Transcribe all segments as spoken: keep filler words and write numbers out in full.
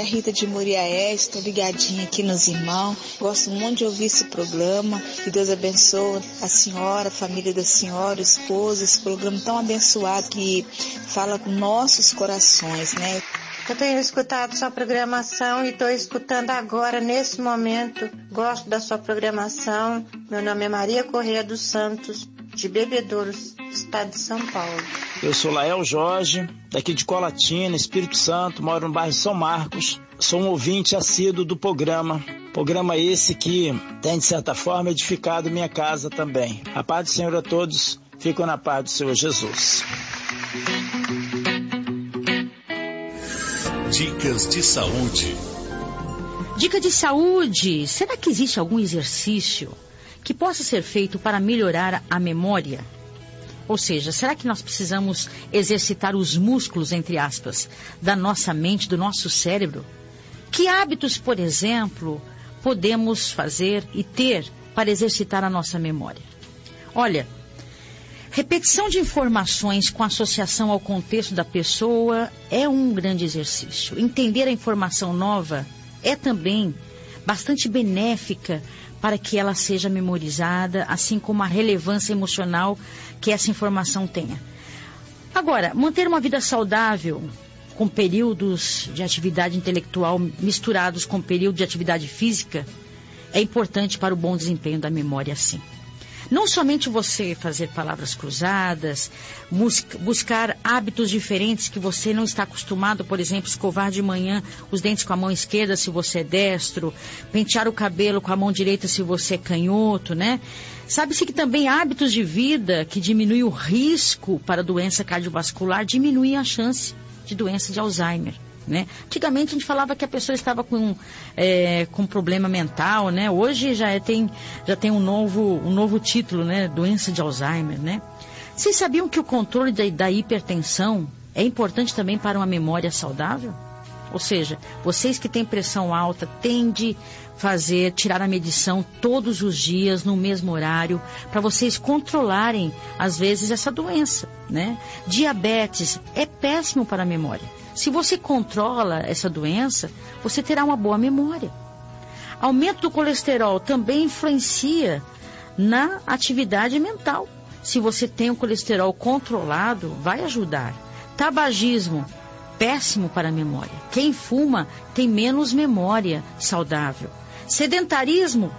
é a Rita de Muriaé, estou ligadinha aqui nos irmãos. Gosto muito de ouvir esse programa. Que Deus abençoe a senhora, a família da senhora, o esposo, esse programa tão abençoado que fala com nossos corações, né? Eu tenho escutado sua programação e estou escutando agora, nesse momento. Gosto da sua programação. Meu nome é Maria Correia dos Santos, de Bebedouros, estado de São Paulo. Eu sou Lael Jorge, daqui de Colatina, Espírito Santo, moro no bairro São Marcos. Sou um ouvinte assíduo do programa. Programa esse que tem, de certa forma, edificado minha casa também. A paz do Senhor a todos. Fico na paz do Senhor Jesus. Dicas de saúde. Dica de saúde. Será que existe algum exercício que possa ser feito para melhorar a memória? Ou seja, será que nós precisamos exercitar os músculos, entre aspas, da nossa mente, do nosso cérebro? Que hábitos, por exemplo, podemos fazer e ter para exercitar a nossa memória? Olha, repetição de informações com associação ao contexto da pessoa é um grande exercício. Entender a informação nova é também bastante benéfica para que ela seja memorizada, assim como a relevância emocional que essa informação tenha. Agora, manter uma vida saudável, com períodos de atividade intelectual misturados com período de atividade física, é importante para o bom desempenho da memória, sim. Não somente você fazer palavras cruzadas, buscar hábitos diferentes que você não está acostumado, por exemplo, escovar de manhã os dentes com a mão esquerda se você é destro, pentear o cabelo com a mão direita se você é canhoto, né? Sabe-se que também hábitos de vida que diminuem o risco para doença cardiovascular, diminuem a chance de doença de Alzheimer. Né? Antigamente a gente falava que a pessoa estava com, é, com problema mental, né? Hoje já, é, tem, já tem um novo, um novo título, né? Doença de Alzheimer, né? Vocês sabiam que o controle da, da hipertensão é importante também para uma memória saudável? Ou seja, vocês que têm pressão alta, têm de fazer, tirar a medição todos os dias, no mesmo horário, para vocês controlarem, às vezes, essa doença, né? Diabetes é péssimo para a memória. Se você controla essa doença, você terá uma boa memória. Aumento do colesterol também influencia na atividade mental. Se você tem o colesterol controlado, vai ajudar. Tabagismo, péssimo para a memória. Quem fuma tem menos memória saudável. Sedentarismo,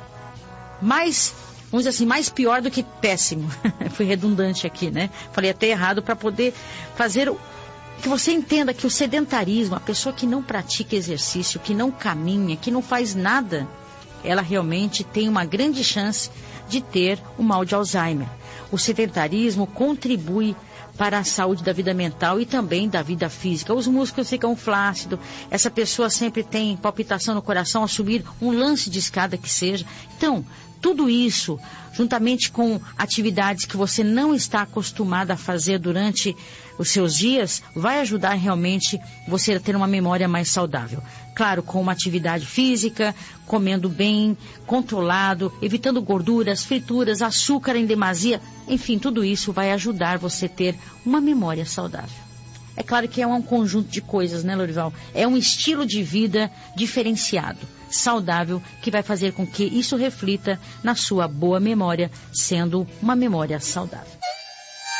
mais, vamos dizer assim, mais pior do que péssimo. Fui redundante aqui, né? Falei até errado para poder fazer o... que você entenda que o sedentarismo, a pessoa que não pratica exercício, que não caminha, que não faz nada, ela realmente tem uma grande chance de ter o mal de Alzheimer. O sedentarismo contribui para a saúde da vida mental e também da vida física. Os músculos ficam flácidos, essa pessoa sempre tem palpitação no coração ao subir um lance de escada que seja. Então, tudo isso, juntamente com atividades que você não está acostumado a fazer durante os seus dias, vai ajudar realmente você a ter uma memória mais saudável. Claro, com uma atividade física, comendo bem, controlado, evitando gorduras, frituras, açúcar em demasia. Enfim, tudo isso vai ajudar você a ter uma memória saudável. É claro que é um conjunto de coisas, né, Lorival? É um estilo de vida diferenciado, saudável, que vai fazer com que isso reflita na sua boa memória, sendo uma memória saudável.